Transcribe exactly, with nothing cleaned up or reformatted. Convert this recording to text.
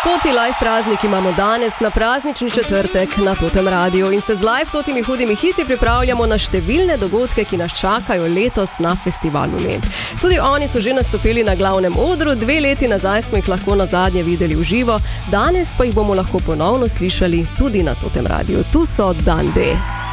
Toti live praznik imamo danes na praznični četrtek na Totem Radiu in se z live Totimi hudimi hiti pripravljamo na številne dogodke, ki nas čakajo letos na festivalu Lent. Tudi oni so že nastopili na glavnem odru, dve leti nazaj smo jih lahko nazadnje videli v živo, danes pa jih bomo lahko ponovno slišali tudi na Totem Radiu. Tu so Dan D.